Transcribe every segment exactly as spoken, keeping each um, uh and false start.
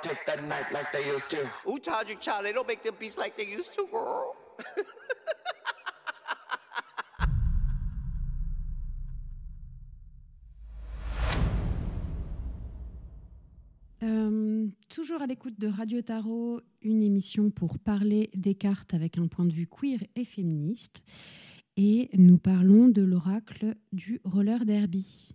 take that night like they used to. Who told you, child? They don't make them beats like they used to, girl. Euh, toujours à l'écoute de Radio Tarot, une émission pour parler des cartes avec un point de vue queer et féministe. Et nous parlons de l'oracle du roller derby.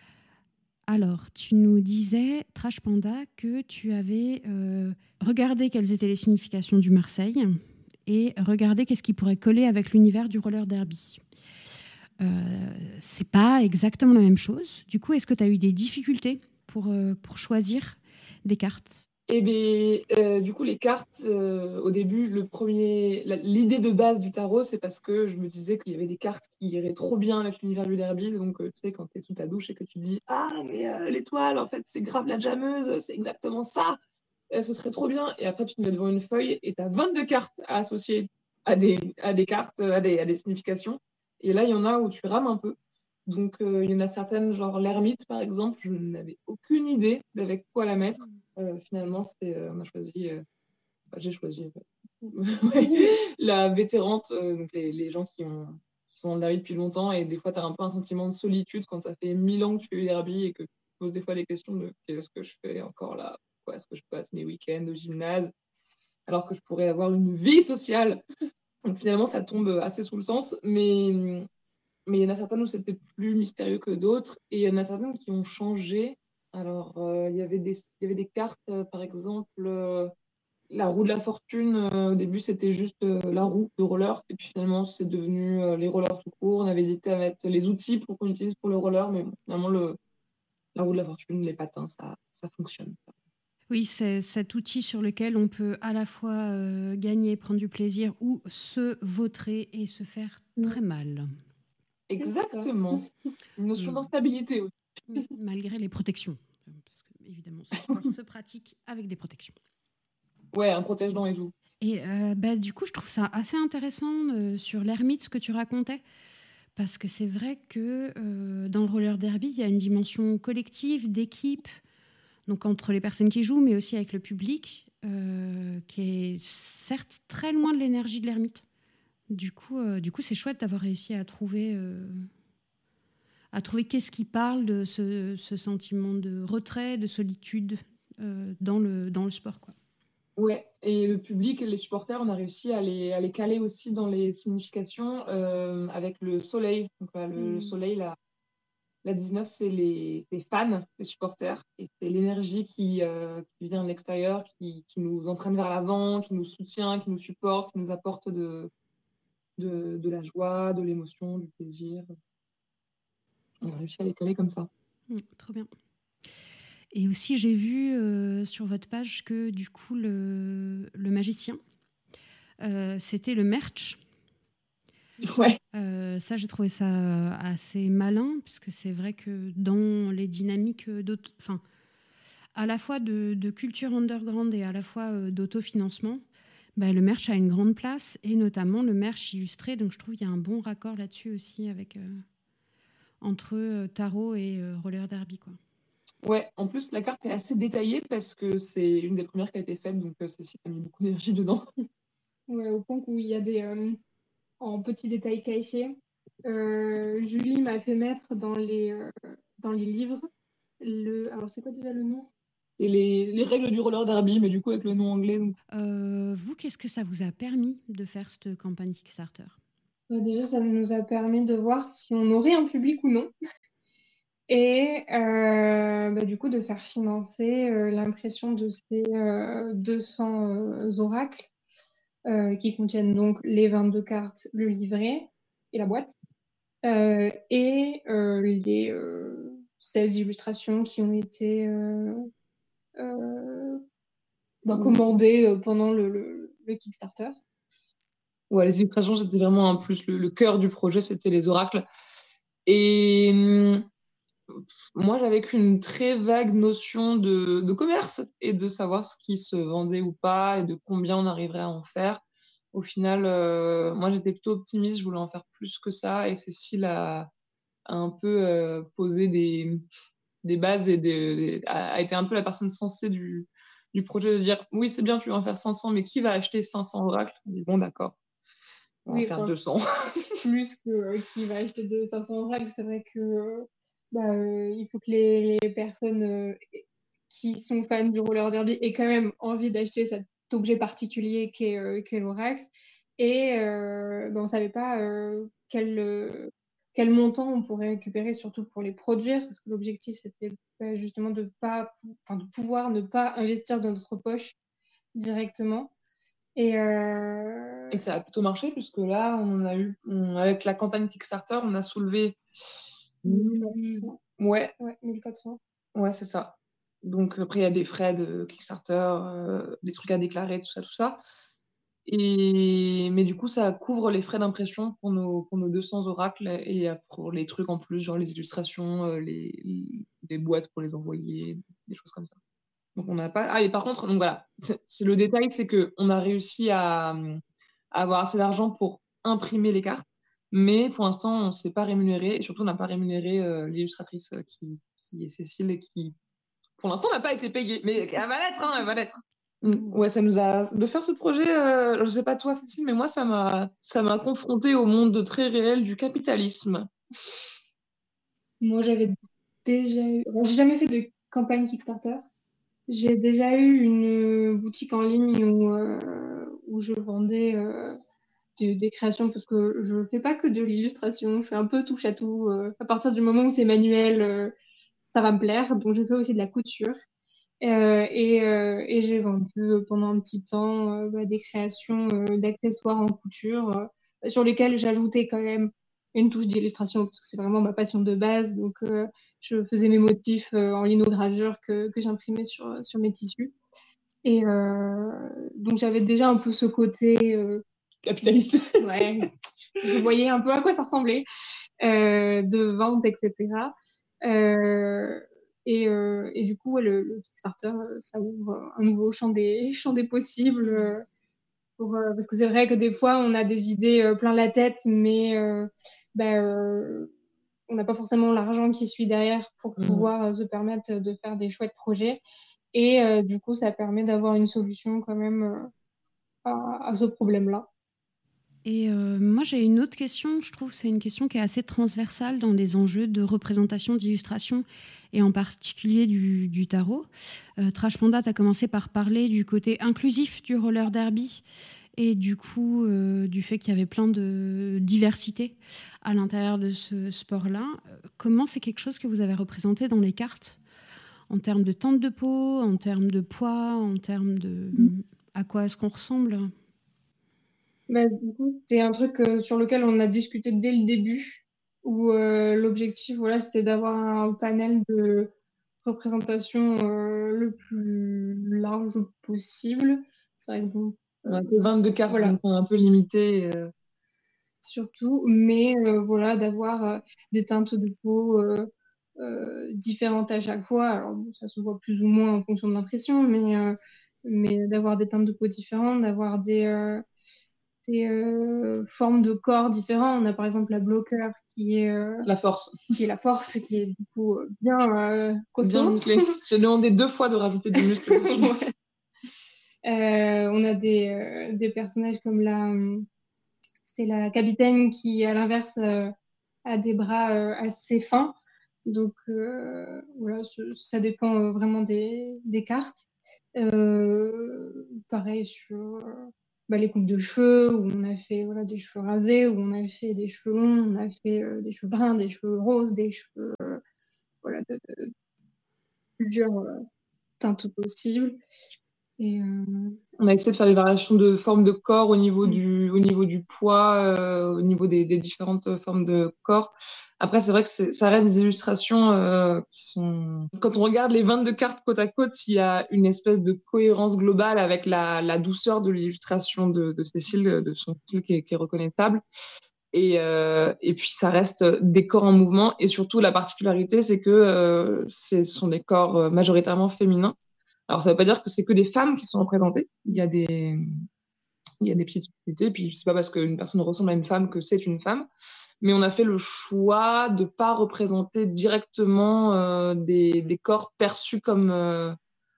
Alors, tu nous disais, Trash Panda, que tu avais euh, regardé quelles étaient les significations du Marseille et regardé qu'est-ce qui pourrait coller avec l'univers du roller derby. Euh, c'est pas exactement la même chose. Du coup, est-ce que tu as eu des difficultés pour, euh, pour choisir des cartes? Eh bien, euh, du coup, les cartes, euh, au début, le premier, la- l'idée de base du tarot, c'est parce que je me disais qu'il y avait des cartes qui iraient trop bien avec l'univers du derby. Donc, euh, tu sais, quand tu es sous ta douche et que tu te dis Ah, mais euh, l'étoile, en fait, c'est grave la jammeuse, c'est exactement ça, euh, ce serait trop bien. Et après, tu te mets devant une feuille et tu as vingt-deux cartes à associer à des, à des cartes, à des, à des significations. Et là, il y en a où tu rames un peu. Donc, euh, il y en a certaines, genre l'ermite, par exemple, je n'avais aucune idée d'avec quoi la mettre. Euh, finalement, c'est, euh, on a choisi, euh, enfin, j'ai choisi ouais, la vétérante, euh, donc les, les gens qui, ont, qui sont dans le derby depuis longtemps. Et des fois, tu as un peu un sentiment de solitude quand ça fait mille ans que tu fais du derby et que tu poses des fois des questions de qu'est-ce que je fais encore là? Pourquoi est-ce que je passe mes week-ends au gymnase alors que je pourrais avoir une vie sociale? Donc finalement, ça tombe assez sous le sens. Mais mais il y en a certaines où c'était plus mystérieux que d'autres. Et il y en a certaines qui ont changé. Alors, euh, il y avait des, il y avait des cartes, euh, par exemple, euh, la roue de la fortune. Euh, au début, c'était juste euh, la roue de roller. Et puis finalement, c'est devenu euh, les rollers tout court. On avait hésité à mettre les outils pour qu'on utilise pour le roller. Mais bon, finalement, le, la roue de la fortune, les patins, ça, ça fonctionne. Oui, c'est cet outil sur lequel on peut à la fois euh, gagner, prendre du plaisir ou se vautrer et se faire très mal. Exactement. Une notion Mm. d'instabilité aussi. Mm, malgré les protections. Parce que, évidemment, ce sport se pratique avec des protections. Ouais, un protège-dents et tout. Et euh, bah, du coup, je trouve ça assez intéressant euh, sur l'ermite, ce que tu racontais. Parce que c'est vrai que euh, dans le roller derby, il y a une dimension collective, d'équipe, donc entre les personnes qui jouent, mais aussi avec le public, euh, qui est certes très loin de l'énergie de l'ermite. Du coup, euh, du coup, c'est chouette d'avoir réussi à trouver, euh, à trouver qu'est-ce qui parle de ce, ce sentiment de retrait, de solitude euh, dans, le, dans le sport, quoi. Ouais, et le public et les supporters, on a réussi à les, à les caler aussi dans les significations euh, avec le soleil. Donc, voilà, le, le Mm. soleil, la, la dix-neuf, c'est les, les fans, les supporters. Et c'est l'énergie qui, euh, qui vient de l'extérieur, qui, qui nous entraîne vers l'avant, qui nous soutient, qui nous supporte, qui nous apporte de, de, de la joie, de l'émotion, du plaisir. On a réussi à les caler comme ça. Mm, trop bien. Et aussi, j'ai vu euh, sur votre page que du coup, le, le magicien, euh, c'était le merch. Ouais. Euh, ça, j'ai trouvé ça assez malin, puisque c'est vrai que dans les dynamiques d'auto, enfin, à la fois de, de culture underground et à la fois euh, d'autofinancement, bah, le merch a une grande place, et notamment le merch illustré. Donc, je trouve qu'il y a un bon raccord là-dessus aussi avec, euh, entre euh, tarot et euh, roller derby, quoi. Ouais, en plus, la carte est assez détaillée parce que c'est une des premières qui a été faite, donc euh, Cécile a mis beaucoup d'énergie dedans. Ouais, au point où il y a des euh, en petits détails cachés. Euh, Julie m'a fait mettre dans les, euh, dans les livres le. Alors, c'est quoi déjà le nom? C'est les, les règles du roller derby, mais du coup avec le nom anglais. Donc... Euh, vous, qu'est-ce que ça vous a permis de faire cette campagne Kickstarter? Bah, déjà, ça nous a permis de voir si on aurait un public ou non. Et euh, bah, du coup, de faire financer euh, l'impression de ces euh, deux cents euh, oracles euh, qui contiennent donc les vingt-deux cartes, le livret et la boîte, euh, et euh, les euh, seize illustrations qui ont été euh, euh, bah, commandées euh, pendant le, le, le Kickstarter. Ouais, les illustrations, c'était vraiment un plus. Le, le cœur du projet, c'était les oracles. Et hum, moi, j'avais qu'une très vague notion de, de commerce et de savoir ce qui se vendait ou pas et de combien on arriverait à en faire. Au final, euh, moi, j'étais plutôt optimiste, je voulais en faire plus que ça. Et Cécile a, a un peu euh, posé des, des bases et des, a, a été un peu la personne sensée du, du projet de dire oui, c'est bien, tu vas en faire cinq cents, mais qui va acheter cinq cents oracles? On dit bon, d'accord, on va Oui, en faire quoi. deux cents. Plus que euh, qui va acheter de cinq cents oracles, c'est vrai que euh, bah, euh, il faut que les, les personnes euh, qui sont fans du roller derby aient quand même envie d'acheter cet objet particulier qu'est euh, qu'est l'oracle. Et euh, bah, on savait pas euh, quel, euh, quel montant on pourrait récupérer, surtout pour les produire, parce que l'objectif c'était euh, justement de pas, enfin, de pouvoir ne pas investir dans notre poche directement. Et, euh, Et ça a plutôt marché, puisque là, on a eu, on- avec la campagne Kickstarter, on a soulevé. mille quatre cents. Ouais, Ouais, mille quatre cents. ouais, c'est ça. Donc après, il y a des frais de Kickstarter, euh, des trucs à déclarer, tout ça, tout ça. Et... Mais du coup, ça couvre les frais d'impression pour nos, pour nos deux cents oracles et euh, pour les trucs en plus, genre les illustrations, euh, les, les boîtes pour les envoyer, des choses comme ça. Donc on n'a pas. Ah, et par contre, donc voilà, c'est c'est le détail, c'est que on a réussi à, à avoir assez d'argent pour imprimer les cartes, mais pour l'instant, on ne s'est pas rémunéré, et surtout, on n'a pas rémunéré euh, l'illustratrice euh, qui, qui est Cécile et qui, pour l'instant, n'a pas été payée. Mais elle va l'être, hein, elle va l'être. Mm. Ouais, ça nous a de faire ce projet. Euh, je sais pas toi, Cécile, mais moi, ça m'a ça m'a confronté au monde très réel du capitalisme. Moi, j'avais déjà eu. Bon, j'ai jamais fait de campagne Kickstarter. J'ai déjà eu une boutique en ligne où, euh, où je vendais euh, des, des créations parce que je fais pas que de l'illustration, je fais un peu touche à tout. Euh, à partir du moment où c'est manuel, euh, ça va me plaire. Donc, je fais aussi de la couture. Euh, et euh, et j'ai vendu euh, pendant un petit temps euh, bah, des créations euh, d'accessoires en couture euh, sur lesquelles j'ajoutais quand même une touche d'illustration parce que c'est vraiment ma passion de base. Donc, euh, je faisais mes motifs euh, en linogravure que, que j'imprimais sur, sur mes tissus. Et euh, donc, j'avais déjà un peu ce côté euh, Capitaliste. ouais, je voyais un peu à quoi ça ressemblait euh, de vente, et cetera. Euh, et, euh, et du coup, ouais, le, le Kickstarter, euh, ça ouvre un nouveau champ des, champ des possibles. Euh, pour, euh, parce que c'est vrai que des fois, on a des idées euh, plein la tête, mais euh, ben, euh, on n'a pas forcément l'argent qui suit derrière pour Mm. pouvoir euh, se permettre de faire des chouettes projets. Et euh, du coup, ça permet d'avoir une solution quand même euh, à, à ce problème-là. Et euh, moi, j'ai une autre question. Je trouve que c'est une question qui est assez transversale dans les enjeux de représentation, d'illustration, et en particulier du, du tarot. Euh, Trash Panda, tu as commencé par parler du côté inclusif du roller derby et du coup euh, du fait qu'il y avait plein de diversité à l'intérieur de ce sport-là. Euh, Comment c'est quelque chose que vous avez représenté dans les cartes en termes de tente de peau, en termes de poids, en termes de... À quoi est-ce qu'on ressemble ? Bah, du coup, c'est un truc euh, sur lequel on a discuté dès le début, où euh, l'objectif, voilà, c'était d'avoir un panel de représentation euh, le plus large possible. C'est vrai que bon, On a fait vingt-deux cartes, voilà, donc on est un peu limité. euh. surtout, mais euh, voilà, d'avoir euh, des teintes de peau euh, euh, différentes à chaque fois. Alors, bon, ça se voit plus ou moins en fonction de l'impression, mais, euh, mais d'avoir des teintes de peau différentes, d'avoir des, euh, des euh, formes de corps différents. On a par exemple la bloqueur qui est, euh, La force. qui est la force, qui est du coup euh, bien euh, Bien costaud. musclé. J'ai demandé deux fois de rajouter des muscles dessus. Ouais. Euh, on a des, euh, des personnages comme la, euh, c'est la capitaine qui, à l'inverse, euh, a des bras euh, assez fins. Donc euh, voilà, ce- ça dépend euh, vraiment des, des cartes. Euh, pareil sur euh, bah, les coupes de cheveux, où on a fait voilà, des cheveux rasés, où on a fait des cheveux longs, on a fait euh, des cheveux bruns, des cheveux roses, des cheveux voilà, de, de plusieurs euh, teintes possibles. Et euh, On a essayé de faire des variations de forme de corps au niveau mm. du, au niveau du poids, euh, au niveau des, des différentes formes de corps. Après, c'est vrai que c'est- ça reste des illustrations euh, qui sont... Quand on regarde les vingt-deux cartes côte à côte, il y a une espèce de cohérence globale avec la, la douceur de l'illustration de, de Cécile, de son style qui est, qui est reconnaissable. Et, euh, et puis, ça reste des corps en mouvement. Et surtout, la particularité, c'est que euh, ce sont des corps euh, majoritairement féminins. Alors, ça ne veut pas dire que c'est que des femmes qui sont représentées. Il y a des, il y a des petites subtilités. Puis, c'est pas parce qu'une personne ressemble à une femme que c'est une femme. Mais on a fait le choix de ne pas représenter directement euh, des, des corps perçus comme, euh,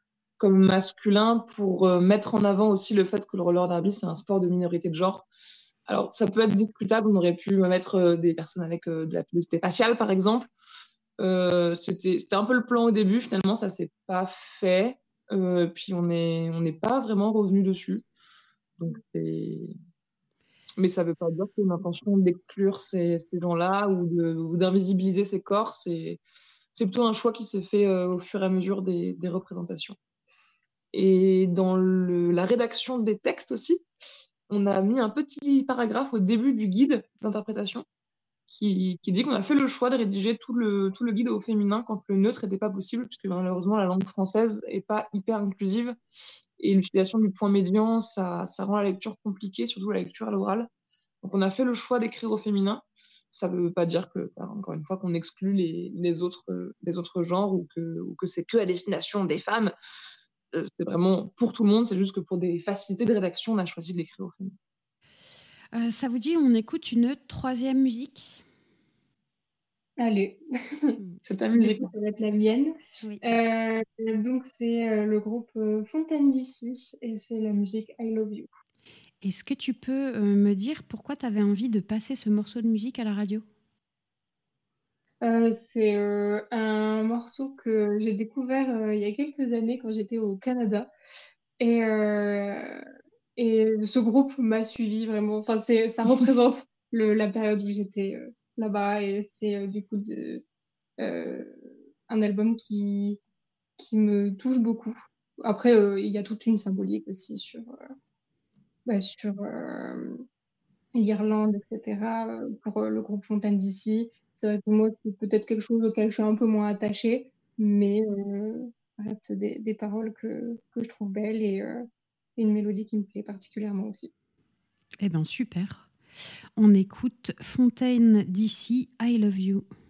comme masculin pour euh, mettre en avant aussi le fait que le roller derby, c'est un sport de minorité de genre. Alors, ça peut être discutable, on aurait pu mettre euh, des personnes avec euh, de la pilosité faciale, par exemple. Euh, c'était, c'était un peu le plan au début, finalement, ça s'est pas fait. Euh, puis on est, on n'est pas vraiment revenu dessus. Donc, c'est... Mais ça veut pas dire qu'il y a une intention d'exclure ces, ces gens-là ou, de, ou d'invisibiliser ces corps. C'est, c'est plutôt un choix qui s'est fait euh, au fur et à mesure des, des représentations. Et dans le, la rédaction des textes aussi, on a mis un petit paragraphe au début du guide d'interprétation qui, qui dit qu'on a fait le choix de rédiger tout le, tout le guide au féminin quand le neutre n'était pas possible, puisque malheureusement la langue française n'est pas hyper inclusive et l'utilisation du point médian, ça, ça rend la lecture compliquée, surtout la lecture à l'oral. Donc on a fait le choix d'écrire au féminin. Ça ne veut pas dire que, encore une fois, qu'on exclut les, les, autres, les autres genres ou que, ou que c'est que à destination des femmes. Euh, c'est vraiment pour tout le monde, c'est juste que pour des facilités de rédaction, on a choisi de l'écrire au féminin. Euh, ça vous dit, on écoute une troisième musique? Allez, c'est ta musique. Ça va être la mienne. Oui. Euh, donc, c'est euh, le groupe euh, Fontaine D C et c'est la musique I Love You. Est-ce que tu peux euh, me dire pourquoi tu avais envie de passer ce morceau de musique à la radio? Euh, c'est euh, un morceau que j'ai découvert euh, il y a quelques années quand j'étais au Canada. Et, euh, et ce groupe m'a suivi vraiment. Enfin, c'est, ça représente le, la période où j'étais euh, là-bas. Et c'est euh, du coup de, euh, un album qui, qui me touche beaucoup. Après, euh, il y a toute une symbolique aussi sur, euh, bah, sur euh, l'Irlande, et cetera, euh, pour euh, le groupe Fontaine D C. C'est vrai que moi, c'est peut-être quelque chose auquel je suis un peu moins attachée, mais euh, ça reste des, des paroles que, que je trouve belles et euh, une mélodie qui me plaît particulièrement aussi. Eh bien, super. On écoute Fontaine D C, I Love You.